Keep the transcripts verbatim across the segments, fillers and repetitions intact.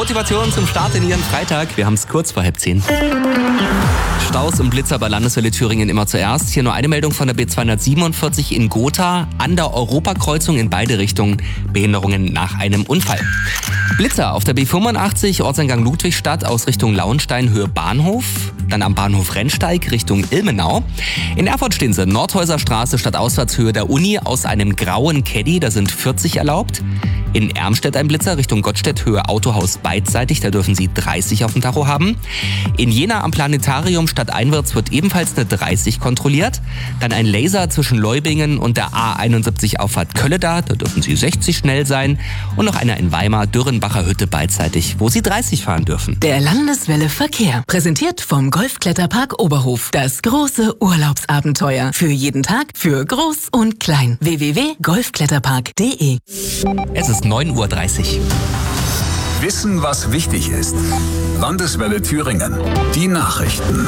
Motivation zum Start in Ihren Freitag. Wir haben es kurz vor halb zehn. Staus und Blitzer bei Landeswelle Thüringen immer zuerst. Hier nur eine Meldung von der B zweihundertsiebenundvierzig in Gotha. An der Europakreuzung in beide Richtungen Behinderungen nach einem Unfall. Blitzer auf der B fünfundachtzig, Ortseingang Ludwigstadt aus Richtung Lauenstein, Höhe Bahnhof. Dann am Bahnhof Rennsteig Richtung Ilmenau. In Erfurt stehen sie, Nordhäuser Straße statt Ausfahrtshöhe der Uni aus einem grauen Caddy, da sind vierzig erlaubt. In Ermstedt ein Blitzer Richtung Gottstedt, Höhe Autohaus beidseitig, da dürfen Sie dreißig auf dem Tacho haben. In Jena am Planetarium stadteinwärts wird ebenfalls eine dreißig kontrolliert. Dann ein Laser zwischen Leubingen und der A einundsiebzig Auffahrt Kölleda, da dürfen Sie sechzig schnell sein. Und noch einer in Weimar, Dürrenbacher Hütte beidseitig, wo Sie dreißig fahren dürfen. Der Landeswelle Verkehr, präsentiert vom Golfkletterpark Oberhof. Das große Urlaubsabenteuer. Für jeden Tag, für groß und klein. w w w punkt golfkletterpark punkt de. Es ist neun Uhr dreißig. Wissen, was wichtig ist. Landeswelle Thüringen. Die Nachrichten.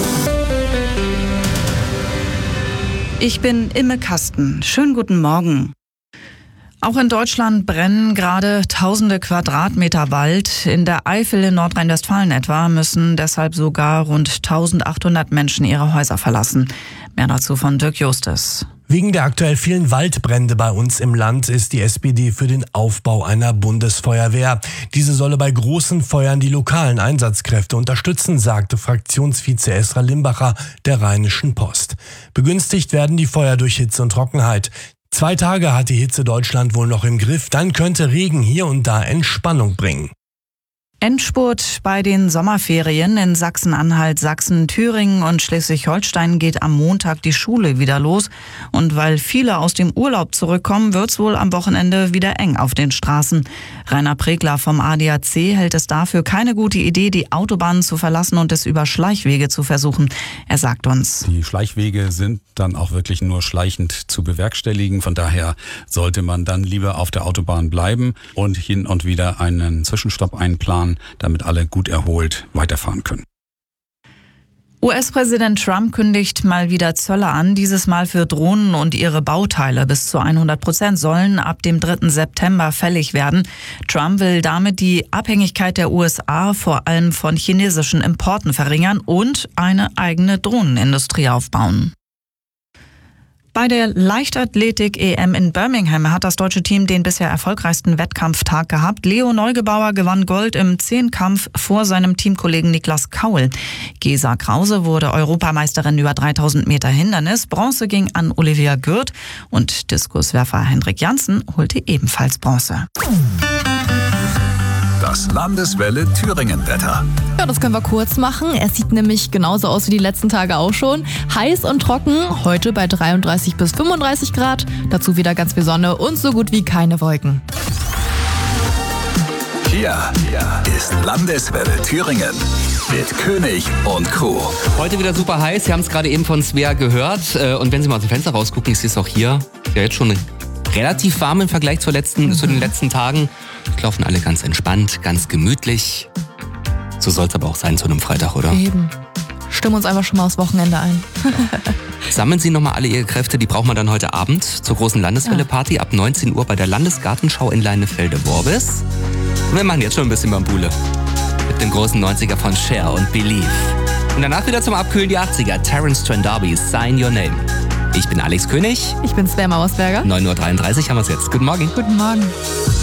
Ich bin Imme Kasten. Schönen guten Morgen. Auch in Deutschland brennen gerade tausende Quadratmeter Wald. In der Eifel in Nordrhein-Westfalen etwa müssen deshalb sogar rund eintausendachthundert Menschen ihre Häuser verlassen. Mehr dazu von Dirk Justus. Wegen der aktuell vielen Waldbrände bei uns im Land ist die S P D für den Aufbau einer Bundesfeuerwehr. Diese solle bei großen Feuern die lokalen Einsatzkräfte unterstützen, sagte Fraktionsvize Esra Limbacher der Rheinischen Post. Begünstigt werden die Feuer durch Hitze und Trockenheit. Zwei Tage hat die Hitze Deutschland wohl noch im Griff, dann könnte Regen hier und da Entspannung bringen. Endspurt bei den Sommerferien in Sachsen-Anhalt, Sachsen, Thüringen und Schleswig-Holstein geht am Montag die Schule wieder los. Und weil viele aus dem Urlaub zurückkommen, wird's wohl am Wochenende wieder eng auf den Straßen. Rainer Pregler vom A D A C hält es dafür keine gute Idee, die Autobahnen zu verlassen und es über Schleichwege zu versuchen. Er sagt uns: Die Schleichwege sind dann auch wirklich nur schleichend zu bewerkstelligen. Von daher sollte man dann lieber auf der Autobahn bleiben und hin und wieder einen Zwischenstopp einplanen, damit alle gut erholt weiterfahren können. U S-Präsident Trump kündigt mal wieder Zölle an, dieses Mal für Drohnen und ihre Bauteile. Bis zu hundert Prozent sollen ab dem dritten September fällig werden. Trump will damit die Abhängigkeit der U S A vor allem von chinesischen Importen verringern und eine eigene Drohnenindustrie aufbauen. Bei der Leichtathletik-E M in Birmingham hat das deutsche Team den bisher erfolgreichsten Wettkampftag gehabt. Leo Neugebauer gewann Gold im Zehnkampf vor seinem Teamkollegen Niklas Kaul. Gesa Krause wurde Europameisterin über dreitausend Meter Hindernis. Bronze ging an Olivia Gürt und Diskuswerfer Hendrik Janssen holte ebenfalls Bronze. Das Landeswelle Thüringen-Wetter. Ja, das können wir kurz machen. Es sieht nämlich genauso aus wie die letzten Tage auch schon. Heiß und trocken, heute bei dreiunddreißig bis fünfunddreißig Grad. Dazu wieder ganz viel Sonne und so gut wie keine Wolken. Hier, hier ist Landeswelle Thüringen mit König und Crew. Heute wieder super heiß, Sie haben es gerade eben von Svea gehört. Und wenn Sie mal aus dem Fenster rausgucken, ich sehe es auch hier, ja jetzt schon relativ warm im Vergleich zur letzten, mhm. zu den letzten Tagen. Die laufen alle ganz entspannt, ganz gemütlich. So soll es aber auch sein zu einem Freitag, oder? Eben. Stimmen uns einfach schon mal aufs Wochenende ein. Sammeln Sie nochmal alle Ihre Kräfte, die braucht man dann heute Abend zur großen Landeswelle-Party ab neunzehn Uhr bei der Landesgartenschau in Leinefelde-Worbis. Und wir machen jetzt schon ein bisschen Bambule mit dem großen neunziger von Cher und Believe. Und danach wieder zum Abkühlen die achtziger. Terence Trent D'Arby, Sign Your Name. Ich bin Alex König. Ich bin Svea Mauersberger. neun Uhr dreiunddreißig haben wir es jetzt. Guten Morgen. Guten Morgen.